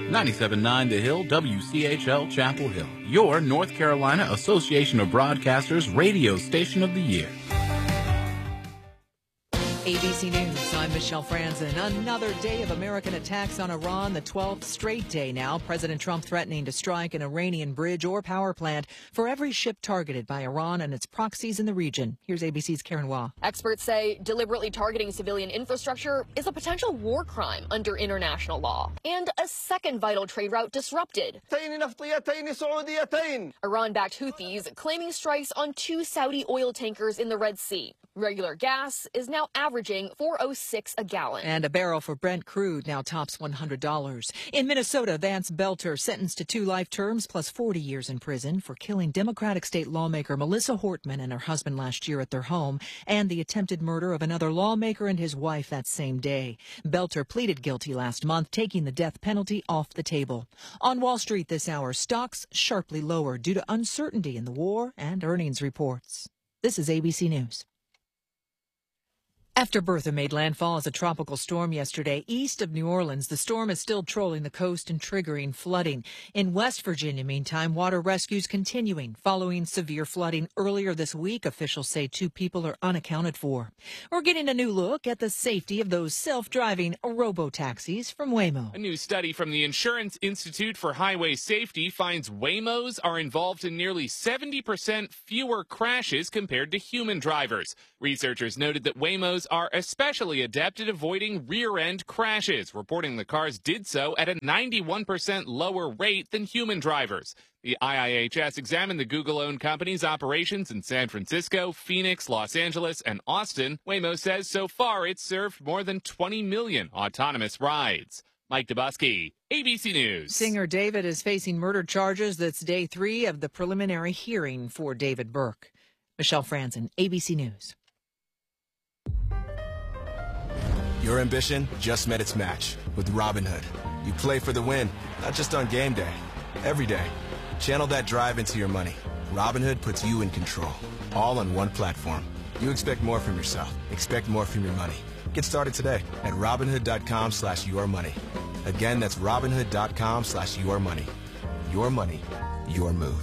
97.9 The Hill, WCHL Chapel Hill, your North Carolina Association of Broadcasters radio station of the year. ABC News, I'm Michelle Franzen. Another day of American attacks on Iran, the 12th straight day now. President Trump threatening to strike an Iranian bridge or power plant for every ship targeted by Iran and its proxies in the region. Here's ABC's Karen Wah. Experts say deliberately targeting civilian infrastructure is a potential war crime under international law. And a second vital trade route disrupted. Iran-backed Houthis claiming strikes on 2 Saudi oil tankers in the Red Sea. Regular gas is now averaging $4.06 a gallon. And a barrel for Brent crude now tops $100. In Minnesota, Vance Belter sentenced to 2 life terms plus 40 years in prison for killing Democratic state lawmaker Melissa Hortman and her husband last year at their home, and the attempted murder of another lawmaker and his wife that same day. Belter pleaded guilty last month, taking the death penalty off the table. On Wall Street this hour, stocks sharply lower due to uncertainty in the war and earnings reports. This is ABC News. After Bertha made landfall as a tropical storm yesterday east of New Orleans, the storm is still trolling the coast and triggering flooding. In West Virginia, meantime, water rescues continuing. Following severe flooding earlier this week, officials say 2 people are unaccounted for. We're getting a new look at the safety of those self-driving robo-taxis from Waymo. A new study from the Insurance Institute for Highway Safety finds Waymos are involved in nearly 70% fewer crashes compared to human drivers. Researchers noted that Waymos are especially adept at avoiding rear-end crashes, reporting the cars did so at a 91% lower rate than human drivers. The IIHS examined the Google-owned company's operations in San Francisco, Phoenix, Los Angeles, and Austin. Waymo says so far it's served more than 20 million autonomous rides. Mike Dubusky, ABC News. Singer David is facing murder charges. That's day 3 of the preliminary hearing for David Burke. Michelle Franzen, ABC News. Your ambition just met its match with Robinhood. You play for the win, not just on game day, every day. Channel that drive into your money. Robinhood puts you in control, all on one platform. You expect more from yourself. Expect more from your money. Get started today at Robinhood.com/yourmoney. Again, that's Robinhood.com/yourmoney. Your money, your move.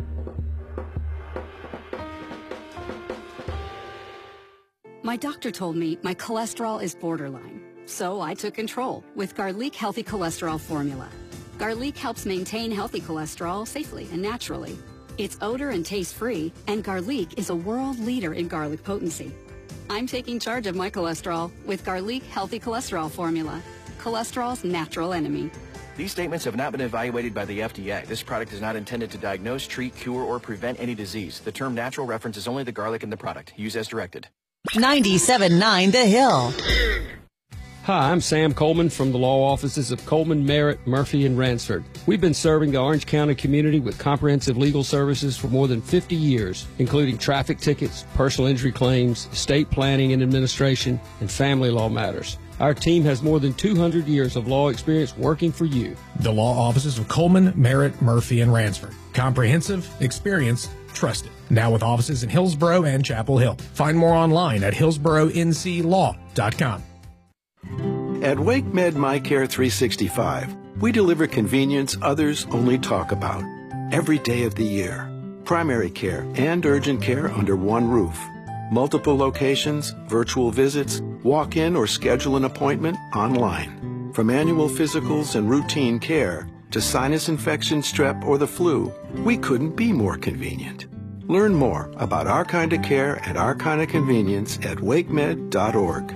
My doctor told me my cholesterol is borderline, so I took control with Garlic Healthy Cholesterol Formula. Garlic helps maintain healthy cholesterol safely and naturally. It's odor and taste-free, and Garlic is a world leader in garlic potency. I'm taking charge of my cholesterol with Garlic Healthy Cholesterol Formula, cholesterol's natural enemy. These statements have not been evaluated by the FDA. This product is not intended to diagnose, treat, cure, or prevent any disease. The term natural references only the garlic in the product. Use as directed. 97.9 The Hill. Hi, I'm Sam Coleman from the law offices of Coleman, Merritt, Murphy, and Ransford. We've been serving the Orange County community with comprehensive legal services for more than 50 years, including traffic tickets, personal injury claims, estate planning and administration, and family law matters. Our team has more than 200 years of law experience working for you. The law offices of Coleman, Merritt, Murphy, and Ransford. Comprehensive, experienced, trusted. Now with offices in Hillsborough and Chapel Hill. Find more online at hillsboroughnclaw.com. At WakeMed MyCare 365, we deliver convenience others only talk about. Every day of the year. Primary care and urgent care under one roof. Multiple locations, virtual visits, walk-in or schedule an appointment online. From annual physicals and routine care to sinus infection, strep, or the flu, we couldn't be more convenient. Learn more about our kind of care and our kind of convenience at wakemed.org.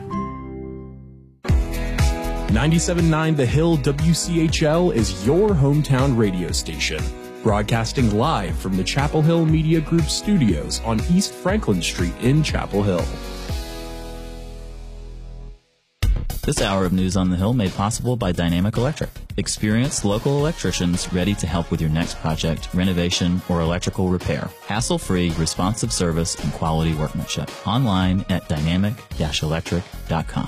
97.9 The Hill WCHL is your hometown radio station. Broadcasting live from the Chapel Hill Media Group studios on East Franklin Street in Chapel Hill. This hour of News on the Hill made possible by Dynamic Electric. Experienced local electricians ready to help with your next project, renovation, or electrical repair. Hassle-free, responsive service and quality workmanship. Online at dynamic-electric.com.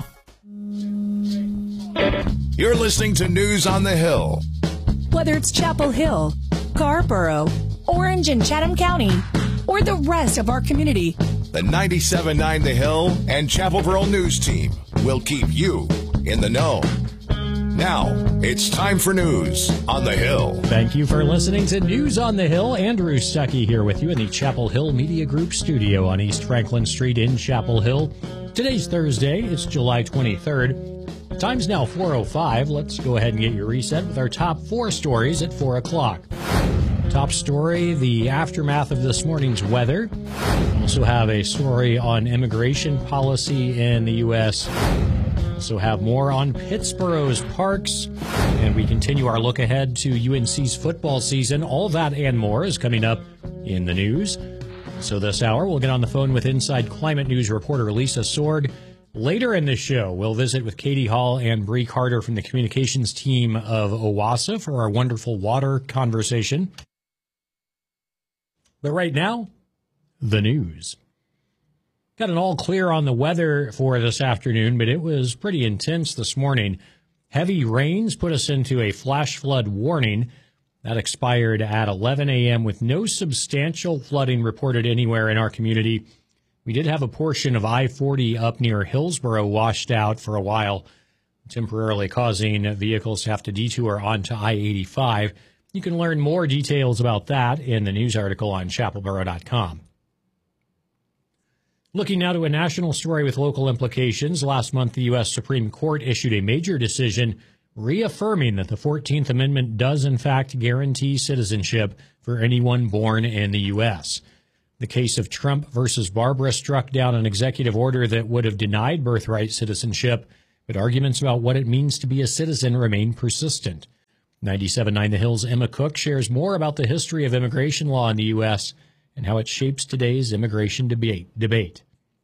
You're listening to News on the Hill. Whether it's Chapel Hill, Scarborough, Orange and Chatham County, or the rest of our community, the 97.9 The Hill and Chapel Pearl News Team will keep you in the know. Now, it's time for News on the Hill. Thank you for listening to News on the Hill. Andrew Stuckey here with you in the Chapel Hill Media Group studio on East Franklin Street in Chapel Hill. Today's Thursday. It's July 23rd. Time's now 4:05. Let's go ahead and get your reset with our top 4 stories at 4 o'clock. Top story, the aftermath of this morning's weather. Also have a story on immigration policy in the U.S. Also have more on Pittsburgh's parks. And we continue our look ahead to UNC's football season. All that and more is coming up in the news. So this hour, we'll get on the phone with Inside Climate News reporter Lisa Sword. Later in the show, we'll visit with Katie Hall and Bree Carter from the communications team of OWASA for our wonderful water conversation. But right now, the news. Got an all clear on the weather for this afternoon, but it was pretty intense this morning. Heavy rains put us into a flash flood warning. That expired at 11 a.m. with no substantial flooding reported anywhere in our community. We did have a portion of I-40 up near Hillsborough washed out for a while, temporarily causing vehicles to have to detour onto I-85. You can learn more details about that in the news article on chapelboro.com. Looking now to a national story with local implications. Last month, the U.S. Supreme Court issued a major decision reaffirming that the 14th Amendment does, in fact, guarantee citizenship for anyone born in the U.S. The case of Trump versus Barbara struck down an executive order that would have denied birthright citizenship, but arguments about what it means to be a citizen remain persistent. 97.9 The Hill's Emma Cook shares more about the history of immigration law in the U.S. and how it shapes today's immigration debate.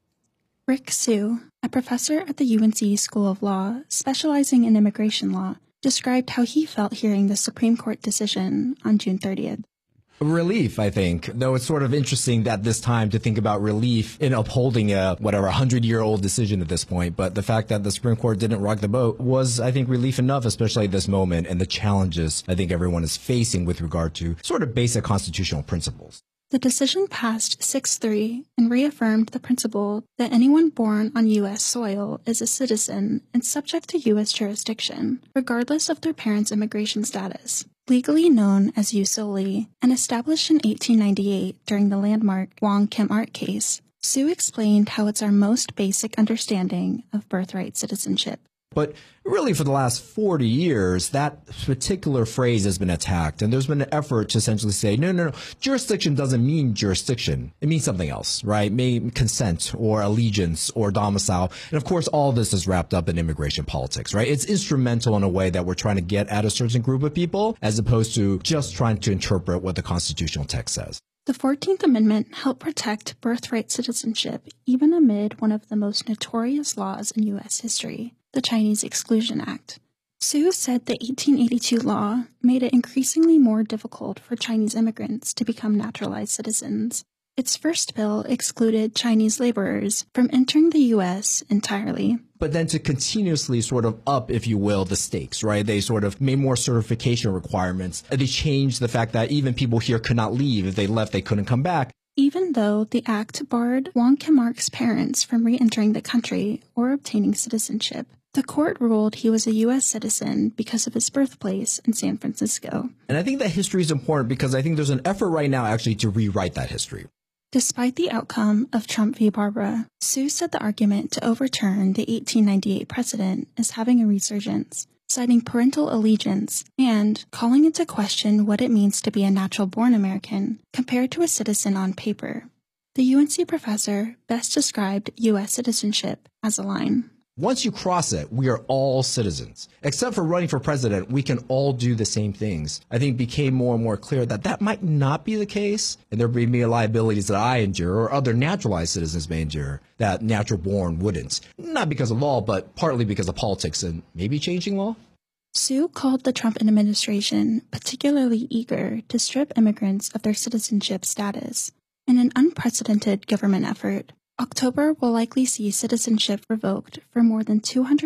Rick Sue, a professor at the UNC School of Law specializing in immigration law, described how he felt hearing the Supreme Court decision on June 30th. Relief, I think, though it's sort of interesting at this time to think about relief in upholding a 100-year-old decision at this point. But the fact that the Supreme Court didn't rock the boat was, I think, relief enough, especially at this moment and the challenges I think everyone is facing with regard to sort of basic constitutional principles. The decision passed 6-3 and reaffirmed the principle that anyone born on U.S. soil is a citizen and subject to U.S. jurisdiction, regardless of their parents' immigration status. Legally known as jus soli, and established in 1898 during the landmark Wong Kim Ark case, Sue explained how it's our most basic understanding of birthright citizenship. But really, for the last 40 years, that particular phrase has been attacked. And there's been an effort to essentially say, no. Jurisdiction doesn't mean jurisdiction. It means something else, right? Maybe consent or allegiance or domicile. And of course, all this is wrapped up in immigration politics, right? It's instrumental in a way that we're trying to get at a certain group of people as opposed to just trying to interpret what the constitutional text says. The 14th Amendment helped protect birthright citizenship even amid one of the most notorious laws in U.S. history, the Chinese Exclusion Act. Sue said the 1882 law made it increasingly more difficult for Chinese immigrants to become naturalized citizens. Its first bill excluded Chinese laborers from entering the U.S. entirely. But then to continuously sort of up, if you will, the stakes, right? They sort of made more certification requirements. They changed the fact that even people here could not leave. If they left, they couldn't come back. Even though the act barred Wong Kim Ark's parents from re-entering the country or obtaining citizenship, the court ruled he was a U.S. citizen because of his birthplace in San Francisco. And I think that history is important because I think there's an effort right now actually to rewrite that history. Despite the outcome of Trump v. Barbara, Sue said the argument to overturn the 1898 precedent is having a resurgence, citing parental allegiance and calling into question what it means to be a natural-born American compared to a citizen on paper. The UNC professor best described U.S. citizenship as a line. Once you cross it, we are all citizens. Except for running for president, we can all do the same things. I think it became more and more clear that that might not be the case, and there may be liabilities that I endure or other naturalized citizens may endure that natural-born wouldn't. Not because of law, but partly because of politics and maybe changing law. Sue called the Trump administration particularly eager to strip immigrants of their citizenship status. In an unprecedented government effort, October will likely see citizenship revoked for more than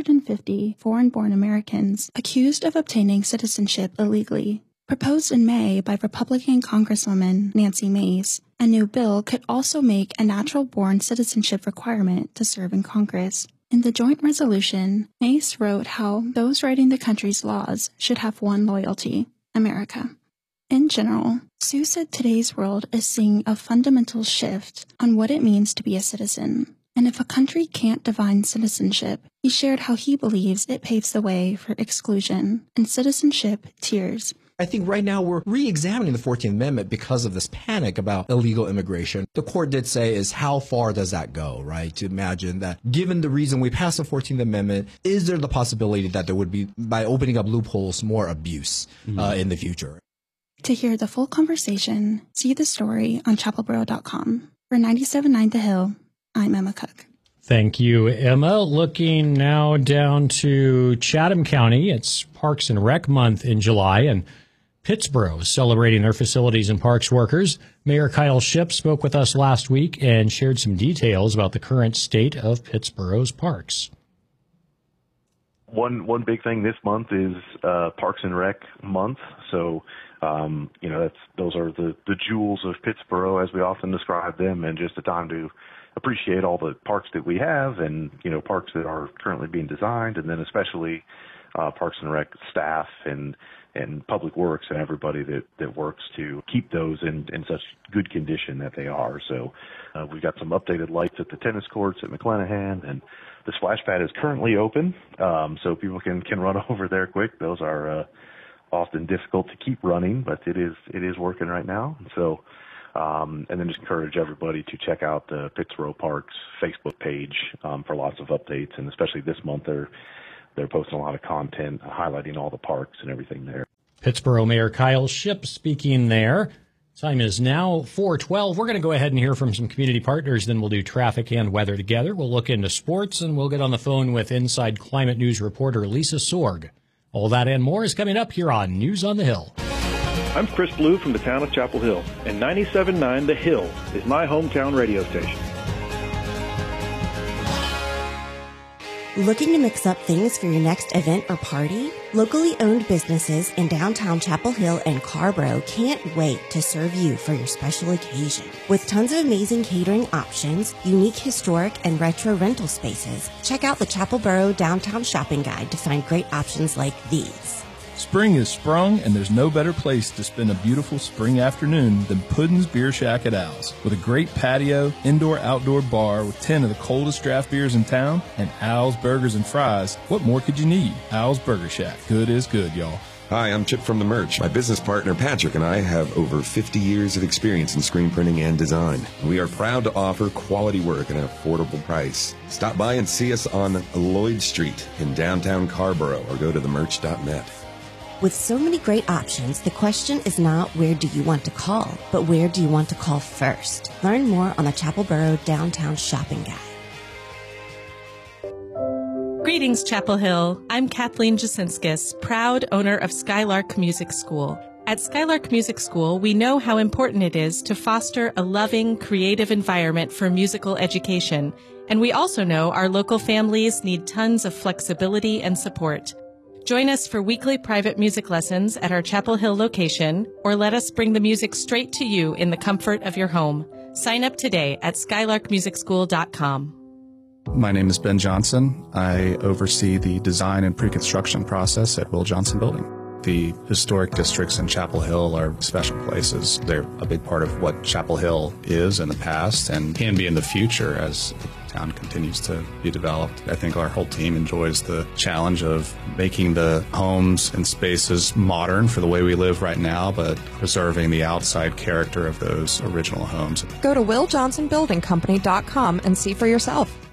250 foreign-born Americans accused of obtaining citizenship illegally. Proposed in May by Republican Congresswoman Nancy Mace, a new bill could also make a natural-born citizenship requirement to serve in Congress. In the joint resolution, Mace wrote how those writing the country's laws should have one loyalty: America. In general, Sue said today's world is seeing a fundamental shift on what it means to be a citizen. And if a country can't define citizenship, he shared how he believes it paves the way for exclusion and citizenship tiers. I think right now we're re-examining the 14th Amendment because of this panic about illegal immigration. The court did say is how far does that go, right? To imagine that given the reason we passed the 14th Amendment, is there the possibility that there would be, by opening up loopholes, more abuse in the future? To hear the full conversation, see the story on chapelboro.com. For 97.9 The Hill, I'm Emma Cook. Thank you, Emma. Looking now down to Chatham County. It's Parks and Rec Month in July, and Pittsboro is celebrating their facilities and parks workers. Mayor Kyle Shipp spoke with us last week and shared some details about the current state of Pittsboro's parks. One big thing this month is Parks and Rec Month. So, those are the jewels of Pittsboro, as we often describe them, and just a time to appreciate all the parks that we have and, parks that are currently being designed, and then especially Parks and Rec staff and Public Works and everybody that works to keep those in such good condition that they are. So we've got some updated lights at the tennis courts at McClanahan, and the splash pad is currently open, so people can run over there quick. Those are often difficult to keep running, but it is working right now. So and then just encourage everybody to check out the Pittsboro Parks Facebook page for lots of updates, and especially this month they're posting a lot of content highlighting all the parks and everything there. Pittsboro Mayor Kyle Shipp speaking there. Time is now 4:12. We're going to go ahead and hear from some community partners, then we'll do traffic and weather together. We'll look into sports, and we'll get on the phone with Inside Climate News reporter Lisa Sorg. All that and more is coming up here on News on the Hill. I'm Chris Blue from the town of Chapel Hill, and 97.9 The Hill is my hometown radio station. Looking to mix up things for your next event or party? Locally owned businesses in downtown Chapel Hill and Carborough can't wait to serve you for your special occasion. With tons of amazing catering options, unique historic and retro rental spaces, check out the Chapelboro Downtown Shopping Guide to find great options like these. Spring is sprung, and there's no better place to spend a beautiful spring afternoon than Puddin's Beer Shack at Al's. With a great patio, indoor-outdoor bar with 10 of the coldest draft beers in town, and Al's Burgers and Fries, what more could you need? Al's Burger Shack. Good is good, y'all. Hi, I'm Chip from The Merch. My business partner Patrick and I have over 50 years of experience in screen printing and design. We are proud to offer quality work at an affordable price. Stop by and see us on Lloyd Street in downtown Carborough, or go to themerch.net. With so many great options, the question is not where do you want to call, but where do you want to call first? Learn more on the Chapelboro Downtown Shopping Guide. Greetings, Chapel Hill. I'm Kathleen Jasinskis, proud owner of Skylark Music School. At Skylark Music School, we know how important it is to foster a loving, creative environment for musical education, and we also know our local families need tons of flexibility and support. Join us for weekly private music lessons at our Chapel Hill location, or let us bring the music straight to you in the comfort of your home. Sign up today at skylarkmusicschool.com. My name is Ben Johnson. I oversee the design and pre-construction process at Will Johnson Building. The historic districts in Chapel Hill are special places. They're a big part of what Chapel Hill is in the past and can be in the future as the town continues to be developed. I think our whole team enjoys the challenge of making the homes and spaces modern for the way we live right now, but preserving the outside character of those original homes. Go to WillJohnsonBuildingCompany.com and see for yourself.